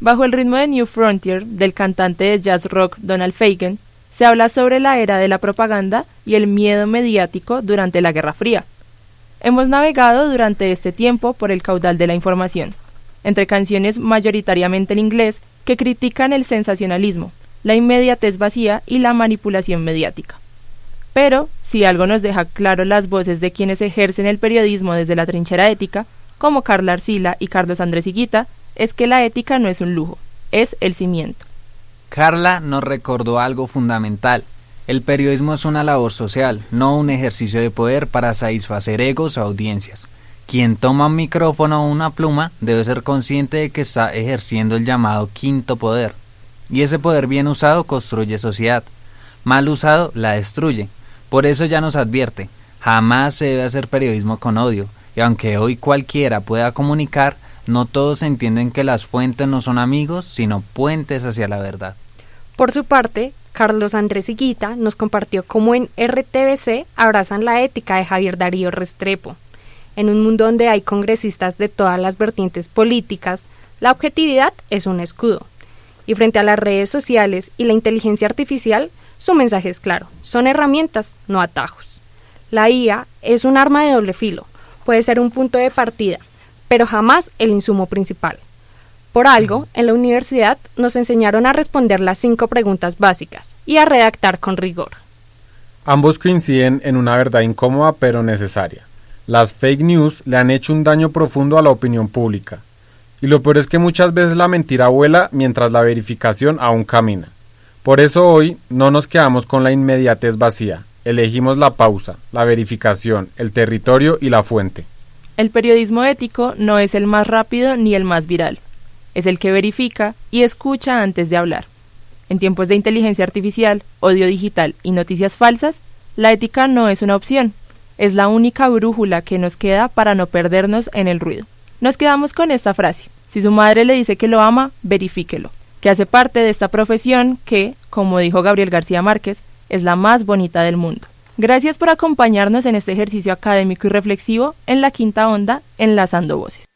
Bajo el ritmo de New Frontier del cantante de jazz rock Donald Fagen, se habla sobre la era de la propaganda y el miedo mediático durante la Guerra Fría. Hemos navegado durante este tiempo por el caudal de la información, entre canciones mayoritariamente en inglés que critican el sensacionalismo, la inmediatez vacía y la manipulación mediática. Pero, si algo nos deja claro las voces de quienes ejercen el periodismo desde la trinchera ética, como Carla Arcila y Carlos Andrés Higuita, es que la ética no es un lujo, es el cimiento. Carla nos recordó algo fundamental. El periodismo es una labor social, no un ejercicio de poder para satisfacer egos o audiencias. Quien toma un micrófono o una pluma debe ser consciente de que está ejerciendo el llamado quinto poder. Y ese poder bien usado construye sociedad, mal usado la destruye. Por eso ya nos advierte, jamás se debe hacer periodismo con odio, y aunque hoy cualquiera pueda comunicar, no todos entienden que las fuentes no son amigos, sino puentes hacia la verdad. Por su parte, Carlos Andrés Higuita nos compartió cómo en RTBC abrazan la ética de Javier Darío Restrepo. En un mundo donde hay congresistas de todas las vertientes políticas, la objetividad es un escudo. Y frente a las redes sociales y la inteligencia artificial, su mensaje es claro, son herramientas, no atajos. La IA es un arma de doble filo, puede ser un punto de partida, pero jamás el insumo principal. Por algo, en la universidad nos enseñaron a responder las 5 preguntas básicas y a redactar con rigor. Ambos coinciden en una verdad incómoda pero necesaria. Las fake news le han hecho un daño profundo a la opinión pública. Y lo peor es que muchas veces la mentira vuela mientras la verificación aún camina. Por eso hoy no nos quedamos con la inmediatez vacía. Elegimos la pausa, la verificación, el territorio y la fuente. El periodismo ético no es el más rápido ni el más viral. Es el que verifica y escucha antes de hablar. En tiempos de inteligencia artificial, odio digital y noticias falsas, la ética no es una opción. Es la única brújula que nos queda para no perdernos en el ruido. Nos quedamos con esta frase. Si su madre le dice que lo ama, verifíquelo. Que hace parte de esta profesión que, como dijo Gabriel García Márquez, es la más bonita del mundo. Gracias por acompañarnos en este ejercicio académico y reflexivo en La Quinta Onda, Enlazando Voces.